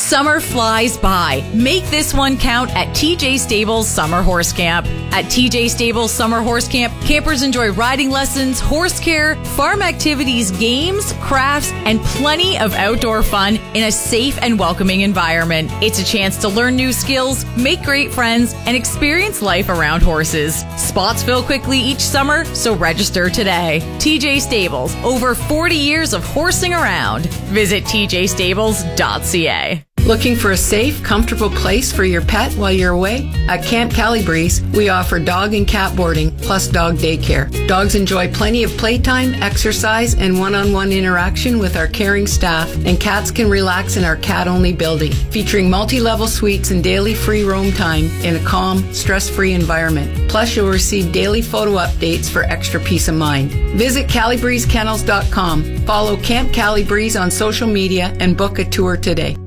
Summer flies by. Make this one count at TJ Stables Summer Horse Camp. At TJ Stables Summer Horse Camp, campers enjoy riding lessons, horse care, farm activities, games, crafts, and plenty of outdoor fun in a safe and welcoming environment. It's a chance to learn new skills, make great friends, and experience life around horses. Spots fill quickly each summer, so register today. TJ Stables, over 40 years of horsing around. Visit tjstables.ca. Looking for a safe, comfortable place for your pet while you're away? At Camp Calibreeze, we offer dog and cat boarding plus dog daycare. Dogs enjoy plenty of playtime, exercise, and one-on-one interaction with our caring staff, and cats can relax in our cat-only building, featuring multi-level suites and daily free roam time in a calm, stress-free environment. Plus, you'll receive daily photo updates for extra peace of mind. Visit CalibreezeKennels.com, follow Camp Calibreeze on social media, and book a tour today.